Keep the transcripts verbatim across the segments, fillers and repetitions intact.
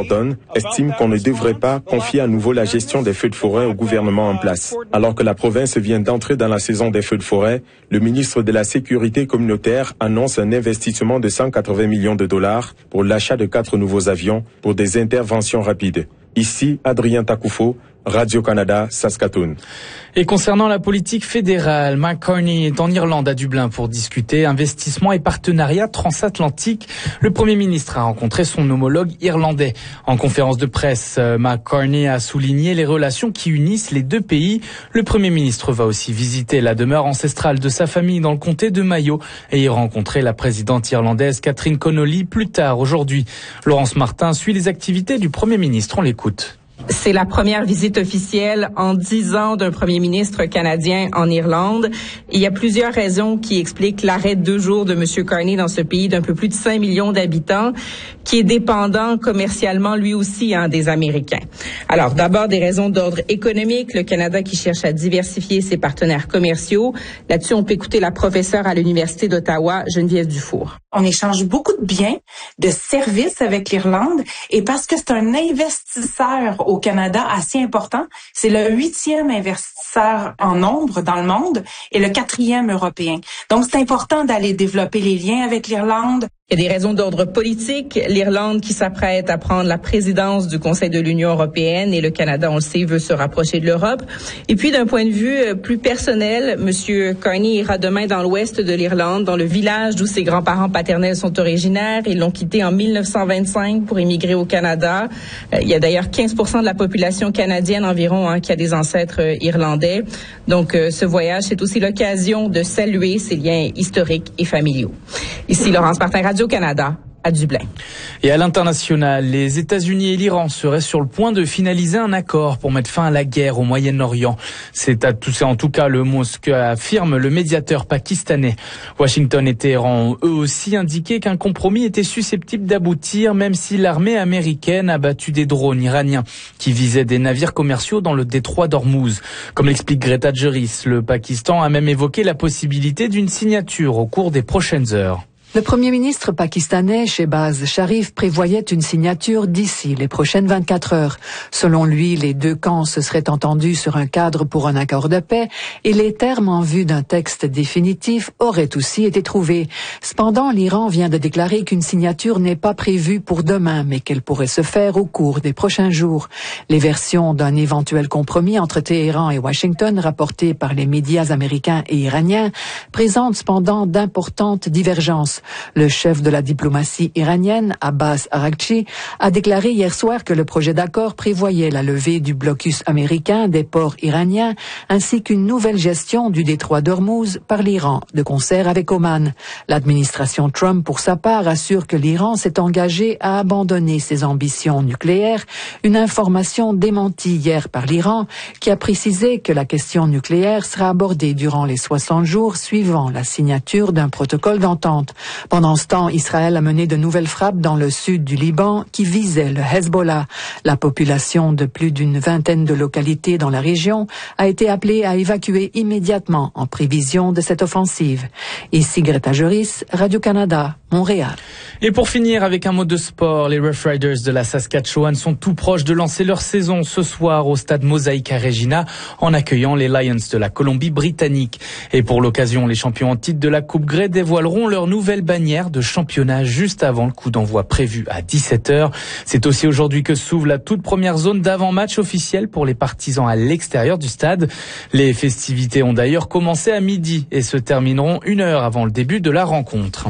Gordon, estime qu'on ne devrait pas confier à nouveau la gestion des feux de forêt au gouvernement en place. Alors que la province vient d'entrer dans la saison des feux de forêt, le ministre de la Sécurité communautaire annonce un investissement de cent quatre-vingts millions de dollars pour l'achat de quatre nouveaux avions pour des interventions rapides. Ici, Adrien Takoufo, Radio-Canada, Saskatoon. Et concernant la politique fédérale, Mark Carney est en Irlande à Dublin pour discuter investissement et partenariat transatlantique. Le Premier ministre a rencontré son homologue irlandais. En conférence de presse, Mark Carney a souligné les relations qui unissent les deux pays. Le Premier ministre va aussi visiter la demeure ancestrale de sa famille dans le comté de Mayo et y rencontrer la présidente irlandaise Catherine Connolly plus tard aujourd'hui. Laurence Martin suit les activités du Premier ministre. On l'écoute. C'est la première visite officielle en dix ans d'un premier ministre canadien en Irlande. Il y a plusieurs raisons qui expliquent l'arrêt de deux jours de M. Carney dans ce pays d'un peu plus de cinq millions d'habitants, qui est dépendant commercialement lui aussi hein, des Américains. Alors, d'abord, des raisons d'ordre économique. Le Canada qui cherche à diversifier ses partenaires commerciaux. Là-dessus, on peut écouter la professeure à l'Université d'Ottawa, Geneviève Dufour. On échange beaucoup de biens, de services avec l'Irlande, et parce que c'est un investisseur au Canada assez important, c'est le huitième investisseur en nombre dans le monde et le quatrième européen. Donc, c'est important d'aller développer les liens avec l'Irlande. Il y a des raisons d'ordre politique. L'Irlande qui s'apprête à prendre la présidence du Conseil de l'Union européenne et le Canada, on le sait, veut se rapprocher de l'Europe. Et puis, d'un point de vue plus personnel, M. Carney ira demain dans l'ouest de l'Irlande, dans le village d'où ses grands-parents paternels sont originaires. Ils l'ont quitté en mille neuf cent vingt-cinq pour émigrer au Canada. Il y a d'ailleurs quinze pour cent de la population canadienne environ hein, qui a des ancêtres irlandais. Donc, ce voyage, c'est aussi l'occasion de saluer ces liens historiques et familiaux. Ici, Laurence Martin, Radio-Canada, à Dublin. Et à l'international, les États-Unis et l'Iran seraient sur le point de finaliser un accord pour mettre fin à la guerre au Moyen-Orient. C'est, à tout, c'est en tout cas le mot ce qu'affirme le médiateur pakistanais. Washington et Téhéran ont eux aussi indiqué qu'un compromis était susceptible d'aboutir, même si l'armée américaine a battu des drones iraniens qui visaient des navires commerciaux dans le détroit d'Ormuz. Comme l'explique Greta Juris, le Pakistan a même évoqué la possibilité d'une signature au cours des prochaines heures. Le Premier ministre pakistanais, Shehbaz Sharif, prévoyait une signature d'ici les prochaines vingt-quatre heures. Selon lui, les deux camps se seraient entendus sur un cadre pour un accord de paix et les termes en vue d'un texte définitif auraient aussi été trouvés. Cependant, l'Iran vient de déclarer qu'une signature n'est pas prévue pour demain, mais qu'elle pourrait se faire au cours des prochains jours. Les versions d'un éventuel compromis entre Téhéran et Washington, rapportées par les médias américains et iraniens, présentent cependant d'importantes divergences. Le chef de la diplomatie iranienne, Abbas Araghchi, a déclaré hier soir que le projet d'accord prévoyait la levée du blocus américain des ports iraniens ainsi qu'une nouvelle gestion du détroit d'Ormuz par l'Iran, de concert avec Oman. L'administration Trump, pour sa part, assure que l'Iran s'est engagé à abandonner ses ambitions nucléaires, une information démentie hier par l'Iran qui a précisé que la question nucléaire sera abordée durant les soixante jours suivant la signature d'un protocole d'entente. Pendant ce temps, Israël a mené de nouvelles frappes dans le sud du Liban qui visaient le Hezbollah. La population de plus d'une vingtaine de localités dans la région a été appelée à évacuer immédiatement en prévision de cette offensive. Ici Greta Juris, Radio-Canada, Montréal. Et pour finir avec un mot de sport, les Rough Riders de la Saskatchewan sont tout proches de lancer leur saison ce soir au stade Mosaïque à Regina en accueillant les Lions de la Colombie-Britannique. Et pour l'occasion, les champions en titre de la Coupe Grey dévoileront leur nouvelle bannière de championnat juste avant le coup d'envoi prévu à dix-sept heures. C'est aussi aujourd'hui que s'ouvre la toute première zone d'avant-match officielle pour les partisans à l'extérieur du stade. Les festivités ont d'ailleurs commencé à midi et se termineront une heure avant le début de la rencontre.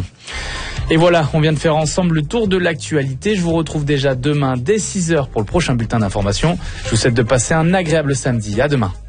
Et voilà, on vient de faire ensemble le tour de l'actualité. Je vous retrouve déjà demain dès six heures pour le prochain bulletin d'information. Je vous souhaite de passer un agréable samedi. À demain.